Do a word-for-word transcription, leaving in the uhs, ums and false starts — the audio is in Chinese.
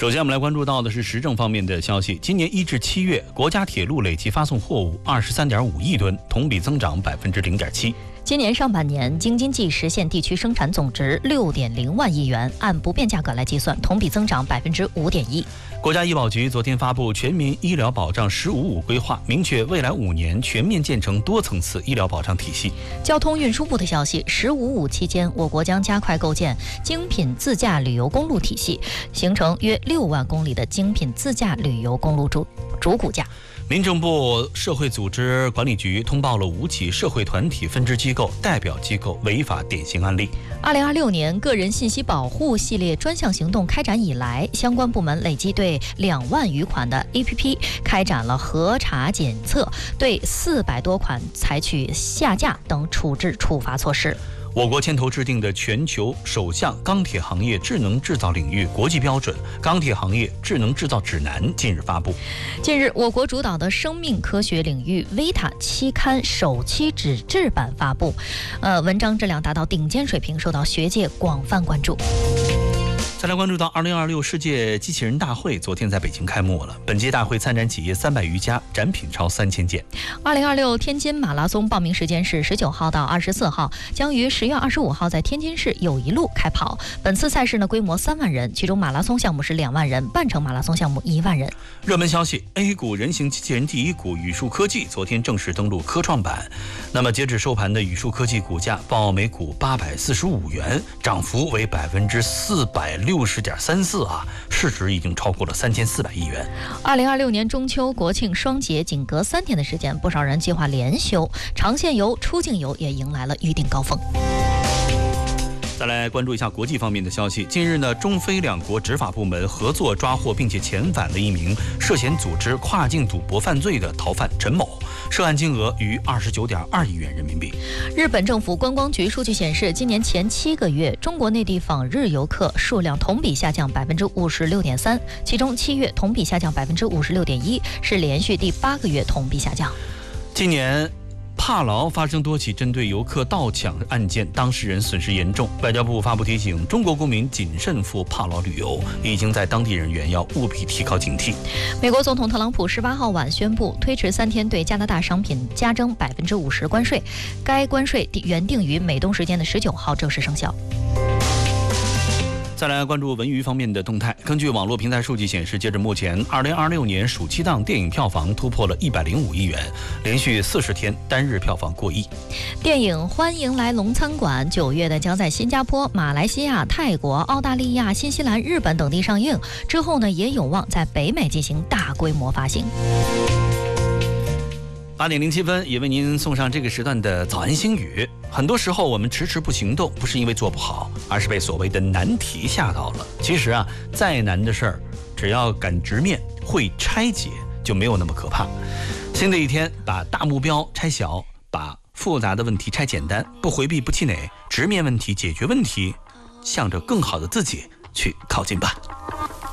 首先，我们来关注到的是时政方面的消息。今年一至七月，国家铁路累计发送货物二十三点五亿吨，同比增长百分之零点七。 今年上半年，京津冀实现地区生产总值六点零万亿元，按不变价格来计算，同比增长百分之五点一。 国家医保局昨天发布全民医疗保障“十五五”规划，明确未来五年全面建成多层次医疗保障体系。 交通运输部的消息，“十五五”期间，我国将加快构建精品自驾旅游公路体系，形成约六万公里的精品自驾旅游公路主主骨架。 民政部社会组织管理局通报了五起社会团体分支机构、代表机构违法典型案例。 二零二六年个人信息保护系列专项行动开展以来，相关部门累计对两万余款的 A P P 开展了核查检测，对四百多款采取下架等处置处罚措施。 我国牵头制定的全球首项钢铁行业智能制造领域国际标准《钢铁行业智能制造指南》近日发布。 近日，我国主导的生命科学领域 Vita 期刊首期纸质版发布，呃，文章质量达到顶尖水平，受到学界广泛关注。 再来关注到二零二六世界机器人大会昨天在北京开幕了。本届大会参展企业三百余家，展品超三千件。 二零二六天津马拉松报名时间是十九号到二十四号，将于十月二十五号在天津市友谊路开跑。本次赛事呢规模三万人，其中马拉松项目是两万人，半程马拉松项目一万人。 热门消息 ，A 股人形机器人第一股宇树科技昨天正式登陆科创板。那么截止收盘的宇树科技股价报每股八百四十五元，涨幅为百分之四百六十点三四啊，市值已经超过了三千四百亿元。 二零二六年中秋、国庆双节仅隔三天的时间，不少人计划连休，长线游、出境游也迎来了预订高峰。 再来关注一下国际方面的消息。近日呢，中非两国执法部门合作抓获并且遣返了一名涉嫌组织跨境赌博犯罪的逃犯陈某，涉案金额逾二十九点二亿元人民币。 日本政府观光局数据显示，今年前七个月，中国内地访日游客数量同比下降百分之五十六点三，其中七月同比下降百分之五十六点一，是连续第八个月同比下降。 今年帕劳发生多起针对游客盗抢案件，当事人损失严重。外交部发布提醒，中国公民谨慎赴帕劳旅游，已经在当地人员要务必提高警惕。 美国总统特朗普十八号晚宣布推迟三天对加拿大商品加征百分之五十关税，该关税原定于美东时间的十九号正式生效。 再来关注文娱方面的动态。根据网络平台数据显示，截至目前，二零二六年暑期档电影票房突破了一百零五亿元，连续四十天单日票房过亿。 电影《欢迎来龙餐馆》九月呢将在新加坡、马来西亚、泰国、澳大利亚、新西兰、日本等地上映，之后呢也有望在北美进行大规模发行。 八点零七分，也为您送上这个时段的早安星语。很多时候我们迟迟不行动，不是因为做不好，而是被所谓的难题吓到了。其实啊，再难的事儿，只要敢直面，会拆解，就没有那么可怕。新的一天，把大目标拆小，把复杂的问题拆简单，不回避，不气馁，直面问题，解决问题，向着更好的自己去靠近吧。